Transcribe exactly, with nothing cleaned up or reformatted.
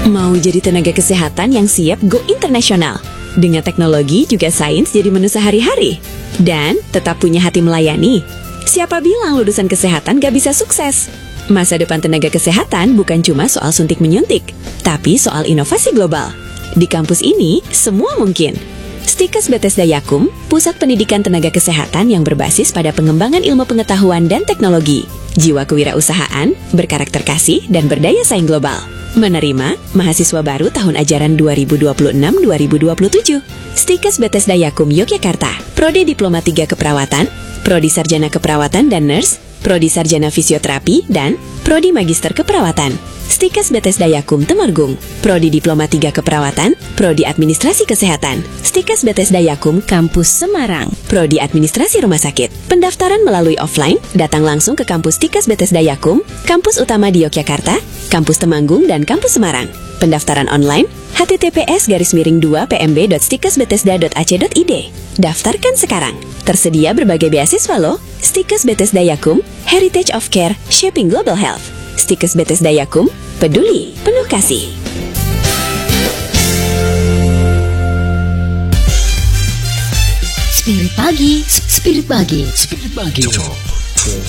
Mau jadi tenaga kesehatan yang siap go internasional? Dengan teknologi juga sains jadi menu sehari-hari. Dan tetap punya hati melayani? Siapa bilang lulusan kesehatan gak bisa sukses? Masa depan tenaga kesehatan bukan cuma soal suntik menyuntik, tapi soal inovasi global. Di kampus ini, semua mungkin. Stikes Bethesda Yakum, pusat pendidikan tenaga kesehatan yang berbasis pada pengembangan ilmu pengetahuan dan teknologi, jiwa kewirausahaan, berkarakter kasih, dan berdaya saing global. Menerima mahasiswa baru tahun ajaran dua ribu dua puluh enam dua ribu dua puluh tujuh. Stikes Bethesda Yakum Yogyakarta, Prodi Diploma tiga Keperawatan, Prodi Sarjana Keperawatan dan Nurse, Prodi Sarjana Fisioterapi, dan Prodi Magister Keperawatan. Stikes Bethesda Yakum Temanggung, Prodi Diploma tiga Keperawatan, Prodi Administrasi Kesehatan. Stikes Bethesda Yakum Kampus Semarang, Prodi Administrasi Rumah Sakit. Pendaftaran melalui offline, datang langsung ke kampus Stikes Bethesda Yakum, kampus utama di Yogyakarta, kampus Temanggung, dan kampus Semarang. Pendaftaran online, h t t p s garis miring dua p m b dot stikes bethesda dot a c dot i d. Daftarkan sekarang. Tersedia berbagai beasiswa loh. Stikes Bethesda Yakum, Heritage of Care, Shaping Global Health. Stikes Bethesda Yakum, peduli, penuh kasih. Spirit Pagi, Spirit Pagi, Spirit Pagi.